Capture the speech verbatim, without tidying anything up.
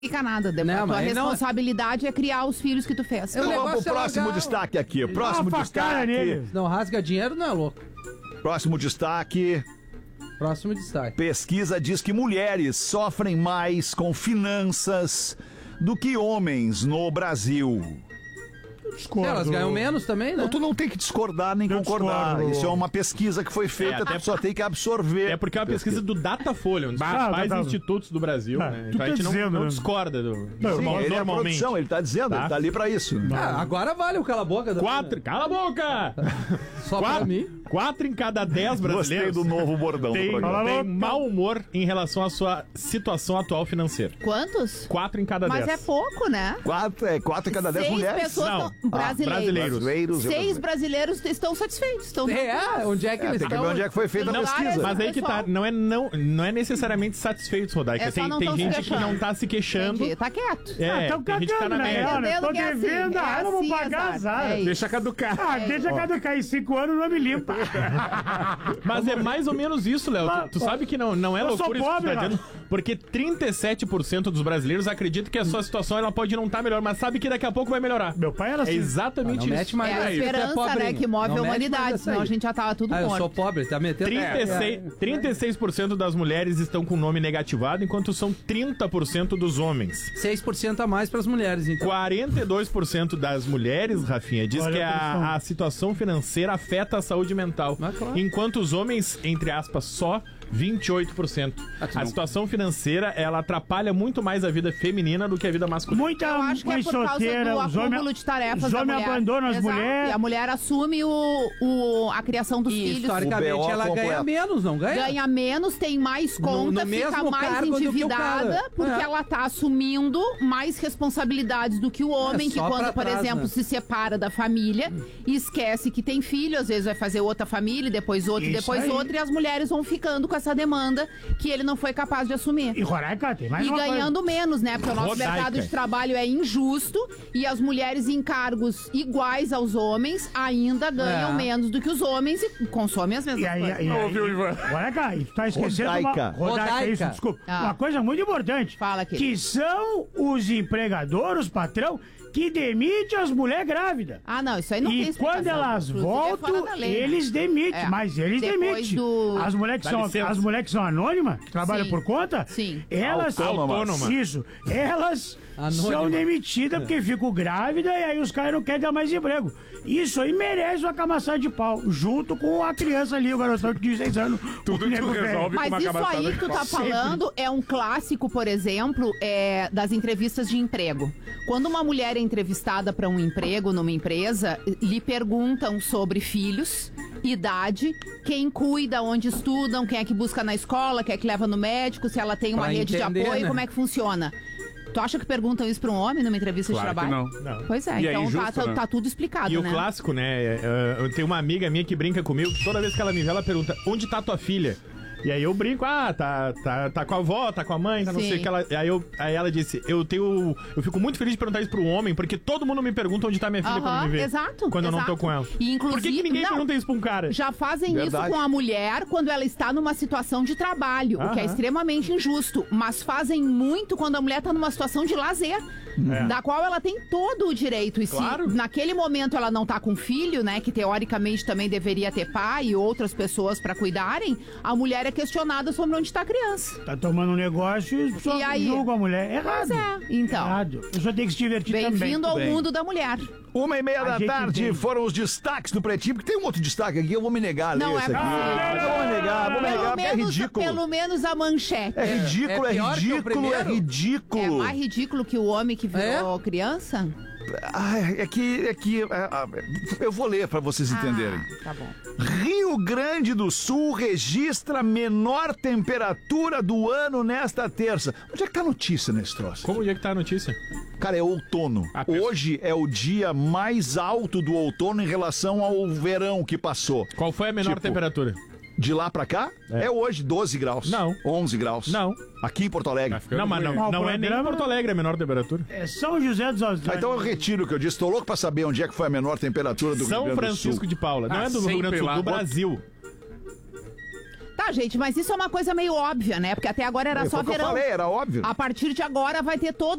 Fica nada, depois. Não, a tua mas não- responsabilidade é criar os filhos que tu fez. Eu- Então negócio vamos pro é próximo largar- destaque aqui. Próximo Dá uma facada destaque. nele. Não rasga dinheiro, não é louco. Próximo destaque. Próximo destaque. Pesquisa diz que mulheres sofrem mais com finanças do que homens no Brasil. Discordo. Elas ganham menos também, né? Não, tu não tem que discordar nem Eu concordar. discordo. Isso é uma pesquisa que foi feita, É, até tu só tem que absorver. É porque é uma pesquisa do Datafolha, um dos Bah, principais tá, tá. institutos do Brasil. Ah, né? tu Então a tá gente não, dizendo, não né? discorda do, Não, Sim, normal- ele é a normalmente. produção, ele tá dizendo, Tá. ele tá ali pra isso. Ah, agora vale o cala a boca. Da... Quatro, cala a boca! Só pra quatro, mim. quatro em cada dez Gostei brasileiros do novo bordão do tem, programa. Cala a tem boca. mau humor em relação à sua situação atual financeira. Quantos? Quatro em cada Mas dez. é pouco, né? Quatro, é, quatro em cada dez Seis mulheres. pessoas Não. tão- Ah, brasileiros. brasileiros. Brasileiros, eu Seis brasileiro. brasileiros estão satisfeitos. Estão É, onde é que É, eles tem que estão? ver onde é que foi feita a Não, pesquisa. Mas aí que tá, Pessoal. não é, não, não é necessariamente satisfeitos, Rodaica. É só tem não tem tão se gente que queixando. não tá se queixando. Entendi, tá quieto. É, Ah, tão tem gente que tá cagando, na na média. real, né? Entendendo Tô que é assim, devendo, é ah, não vou assim, pagar exato, azar. é isso. Deixa caducar. Ah, deixa caducar em cinco anos, não me limpa. Mas é mais ou menos isso, Léo. Tu, tu sabe que não, não é Eu sou loucura isso que tu pobre, tá mano. dizendo. Porque trinta e sete por cento dos brasileiros acreditam que a sua situação ela pode não estar melhor, mas sabe que daqui a pouco vai melhorar. Meu pai era É assim. exatamente Não isso. mete mais É a essa aí. esperança, Tu é pobrinho. né, que move Não a mete mais humanidade, essa senão aí. a gente já tava tudo Ah, eu morto. sou pobre, tá metendo... trinta e seis, É, é. trinta e seis por cento das mulheres estão com o nome negativado, enquanto são trinta por cento dos homens. seis por cento a mais pras mulheres, então. quarenta e dois por cento das mulheres, Rafinha, diz Olha que a pressão. a, a situação financeira afeta a saúde mental. Ah, claro. Enquanto os homens, entre aspas, só vinte e oito por cento. Ah, tu A não- situação financeira, ela atrapalha muito mais a vida feminina do que a vida masculina. Muita Eu acho que é mãe por causa solteira, do os acúmulo homens, de tarefas os da homens mulher. abandonam as Exato. mulheres. E a mulher assume o, o, a criação dos E, filhos. historicamente, O B O ela ganha completo. menos, não ganha? Ganha menos, tem mais conta, no fica mesmo mais cargo do que o endividada, cara. porque É. ela tá assumindo mais responsabilidades do que o homem, É, que só quando, pra por trás, exemplo, né? se separa da família e esquece que tem filho, às vezes vai fazer outra família, depois outra, e Isso depois aí. outra, e as mulheres vão ficando com essa demanda que ele não foi capaz de assumir. E Roraima tem mais E uma ganhando menos, né? Porque o nosso Rodaica. mercado de trabalho é injusto e as mulheres em cargos iguais aos homens ainda ganham É. menos do que os homens e consomem as mesmas E aí, coisas. e aí, Olha cá, e tu tá esquecendo Rodaica. uma... Rodaica, Rodaica. isso, desculpa. Ah. Uma coisa muito importante. Fala, querido. Que são os empregadores, os patrão, que demitem as mulheres grávidas. Ah, não, isso aí não tem E explicação. quando elas Inclusive, é fora voltam, da lei, né? eles demitem. É. Mas eles Depois demitem. do- As mulheres que, Dá são, licença. as mulheres que são anônimas, que trabalham Sim. por conta, Sim. elas Autônomas. Isso. Elas Anônima. são demitidas porque ficam grávidas e aí os caras não querem dar mais emprego. Isso aí merece uma camaçada de pau, junto com a criança ali, o garotão de dezesseis anos. Tudo o tu nego velho. resolve. Mas com uma isso cabaçada aí de que tu pau. tá falando é um clássico, por exemplo, é, das entrevistas de emprego. Quando uma mulher é entrevistada para um emprego numa empresa, lhe perguntam sobre filhos, idade, quem cuida, onde estudam, quem é que busca na escola, quem é que leva no médico, se ela tem uma Pra rede entender, de apoio, né? como é que funciona. Tu acha que perguntam isso pra um homem numa entrevista Claro de que trabalho? não. Não. Pois é, E é então tá, injusto, tá, né? tá tudo explicado, E o né? clássico, né? é, Eu tenho uma amiga minha que brinca comigo, toda vez que ela me vê, ela pergunta: onde tá tua filha? E aí eu brinco, ah, tá, tá, tá com a avó, tá com a mãe, tá não Sim. sei o que ela. Aí, eu, aí ela disse, eu tenho. Eu fico muito feliz de perguntar isso pro homem, porque todo mundo me pergunta onde tá minha filha Aham, quando me vê. exato, Quando eu não tô exato. com ela. E, Por que, que inclusive- ninguém não. pergunta isso pra um cara? Já fazem Verdade. isso com a mulher quando ela está numa situação de trabalho, o que é Aham. extremamente injusto. Mas fazem muito quando a mulher está numa situação de lazer, É. da qual ela tem todo o direito. E Claro. se naquele momento ela não tá com filho, né, que teoricamente também deveria ter pai e outras pessoas para cuidarem, a mulher é questionada sobre onde está a criança. Tá tomando um negócio e só E aí? julga a mulher. Errado. Pois é, então. Errado. A pessoa tem que se divertir também. Bem-vindo ao bem. mundo da mulher. Uma e meia A da gente tarde entende. foram os destaques do Pretinho, porque tem um outro destaque aqui, eu vou me negar a ler Não é esse aqui. possível. Eu vou me negar, vou me negar, Pelo porque é menos, ridículo. pelo menos a manchete. É ridículo, É é, pior que o ridículo, é primeiro? ridículo. É mais ridículo que o homem que virou É? criança? Ah, é que, é que é, ah, eu vou ler pra vocês entenderem. Ah, tá bom. Rio Grande do Sul registra menor temperatura do ano nesta terça. Onde é que tá a notícia nesse troço? Como é que tá a notícia? Cara, é outono. Ah, pensa. Hoje é o dia mais alto do outono em relação ao verão que passou. Qual foi a menor Tipo, temperatura? De lá pra cá, é, É. hoje doze graus. Não. onze graus. Não. Aqui em Porto Alegre. Não, mas não, Mas o não é nem em programa- Porto Alegre a menor temperatura. É São José dos Ausentes. Ah, então eu retiro o que eu disse. Tô louco pra saber onde é que foi a menor temperatura do Rio São Grande do Francisco Sul. de Paula. Não Ah, é do Rio Grande do sempre Sul, lá. do Brasil. Tá, Ah, gente, mas isso é uma coisa meio óbvia, né? Porque até agora era Foi só o que eu verão. falei, era óbvio. A partir de agora vai ter todos